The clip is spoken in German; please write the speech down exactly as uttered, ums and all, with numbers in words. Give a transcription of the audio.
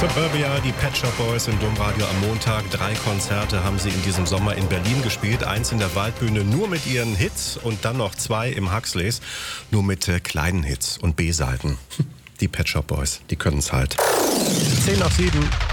Suburbia, die Pet Shop Boys im Domradio am Montag. Drei Konzerte haben sie in diesem Sommer in Berlin gespielt. Eins in der Waldbühne nur mit ihren Hits und dann noch zwei im Huxleys nur mit äh, kleinen Hits und B-Seiten. Die Pet Shop Boys, die können es halt. Zehn nach sieben.